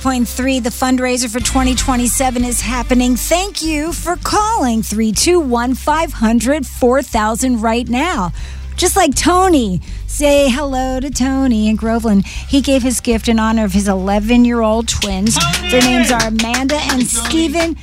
.3, the fundraiser for 2027 is happening. Thank you for calling 321-500-4000 right now. Just like Tony. Say hello to Tony in Groveland. He gave his gift in honor of his 11-year-old twins. Tony! Their names are Amanda and Steven.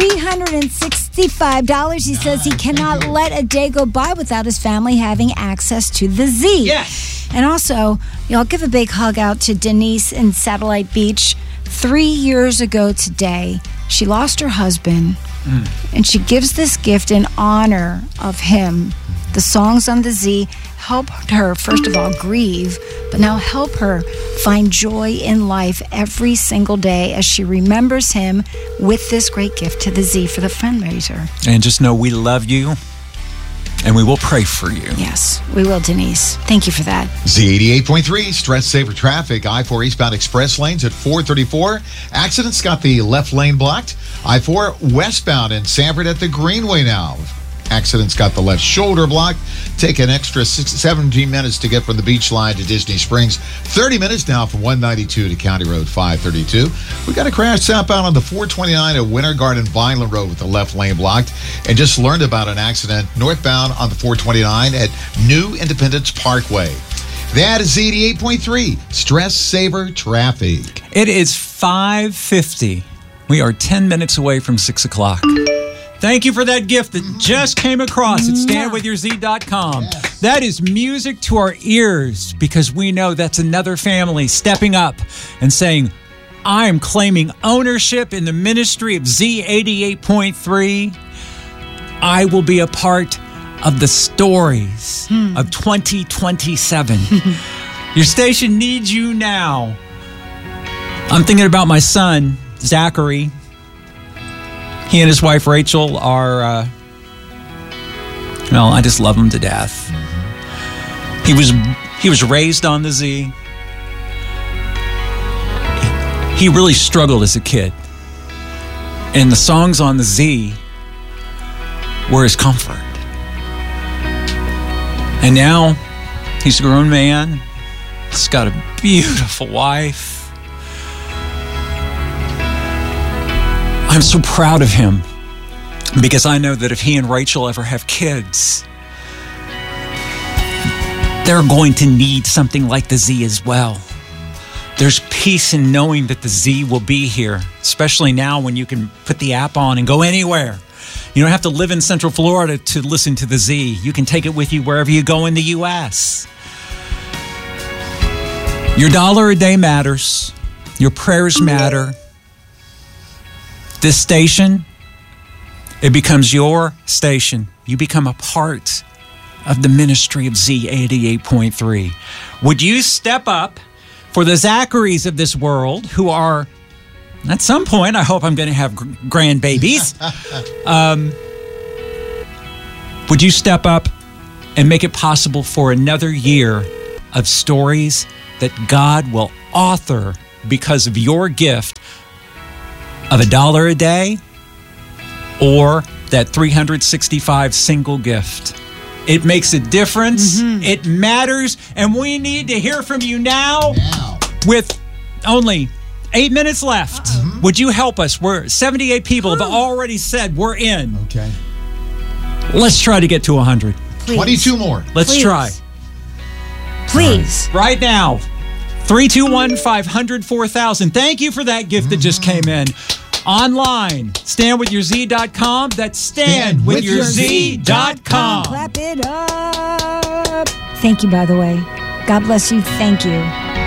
$365. He says he cannot let a day go by without his family having access to the Z. Yes. And also, y'all give a big hug out to Denise in Satellite Beach. 3 years ago today, she lost her husband, and she gives this gift in honor of him. The songs on the Z helped her, first of all, grieve, but now help her find joy in life every single day as she remembers him with this great gift to the Z for the fundraiser. And just know we love you, and we will pray for you. Yes, we will, Denise. Thank you for that. Z88.3, stress saver traffic. I-4 eastbound express lanes at 434. Accidents got the left lane blocked. I-4 westbound in Sanford at the Greenway now. Accidents got the left shoulder blocked. Take an extra 17 minutes to get from the beach line to Disney Springs. 30 minutes now from 192 to County Road 532. We got a crash southbound on the 429 at Winter Garden Vineland Road with the left lane blocked. And just learned about an accident northbound on the 429 at New Independence Parkway. That is Z88.3, stress saver traffic. It is 5:50. We are 10 minutes away from 6 o'clock. Thank you for that gift that just came across at standwithyourz.com. Yes. That is music to our ears because we know that's another family stepping up and saying, I am claiming ownership in the ministry of Z88.3. I will be a part of the stories of 2027. Your station needs you now. I'm thinking about my son, Zachary. He and his wife, Rachel, are, I just love him to death. He was raised on the Z. He really struggled as a kid. And the songs on the Z were his comfort. And now he's a grown man. He's got a beautiful wife. I'm so proud of him because I know that if he and Rachel ever have kids, they're going to need something like the Z as well. There's peace in knowing that the Z will be here, especially now when you can put the app on and go anywhere. You don't have to live in Central Florida to listen to the Z. You can take it with you wherever you go in the U.S. Your dollar a day matters. Your prayers matter. This station, it becomes your station. You become a part of the ministry of Z88.3. Would you step up for the Zacharys of this world who are, at some point, I hope I'm going to have grandbabies. Would you step up and make it possible for another year of stories that God will author because of your gift of $1 a day or that 365 single gift? It makes a difference. It matters. And we need to hear from you now. With only 8 minutes left. Would you help us? We're 78 people have already said we're in. Okay. Let's try to get to 100. Please. 22 more. Let's try. Please. Right now. 321-500-4000. Thank you for that gift that just came in. Online, standwithyourz.com. That's standwithyourz.com. Clap it up. Thank you, by the way. God bless you. Thank you.